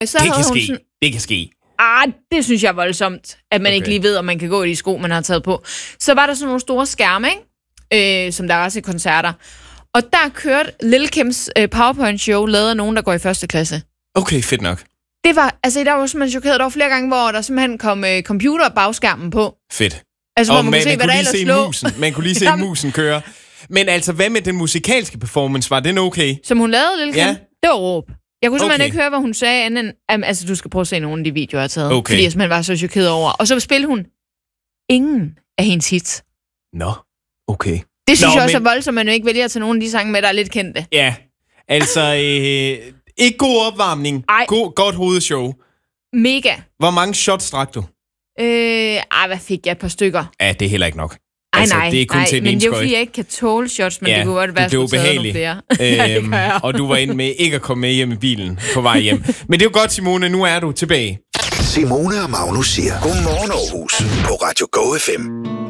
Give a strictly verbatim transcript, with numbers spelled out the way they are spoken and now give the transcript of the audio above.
Så det kan hun ske. sådan, det kan ske. Ah, det synes jeg er voldsomt, at man okay. ikke lige ved, om man kan gå i de sko, man har taget på. Så var der sådan nogle store skærme, ikke? Øh, som der er også i koncerter. Og der kørte Lil Kims øh, PowerPoint-show, lavet af nogen, der går i første klasse. Okay, fedt nok. Det var, altså der var simpelthen chokeret. Der var flere gange, hvor der simpelthen kom øh, computer og bagskærmen på. Fedt. Altså, og man, man, kunne se, man, hvad kunne der lige se slå. musen. man kunne lige se musen køre. Men altså, hvad med den musikalske performance? Var den okay? Som hun lavede, Lil Kim? Ja. Det var råb. Jeg kunne simpelthen Okay. ikke høre, hvad hun sagde, anden end, altså, du skal prøve at se nogle af de videoer, jeg har taget. Okay. Fordi jeg simpelthen var så chokeret over. Og så spillede hun ingen af hendes hits. Nå, okay. Det synes Nå, jeg også men... er voldsomt, at man ikke vælger at tage nogle af de sange med, der er lidt kendte. Ja, altså, øh, ikke god opvarmning. Ej. God, godt hovedshow. Mega. Hvor mange shots drak du? Øh, ej, hvad fik jeg? Et par stykker. Ja, det er heller ikke nok. Ej, altså, nej, det er kun nej, til en men det er jo skøjt. fordi, jeg ikke kan tåle shots, men ja, det kunne godt være, at jeg skulle tage nogle flere. ja, det øhm, gør jeg. og du var inde med ikke at komme med hjem i bilen på vej hjem. Men det er jo godt, Simone, nu er du tilbage. Simone og Magnus siger, godmorgen Aarhus på Radio Go F M.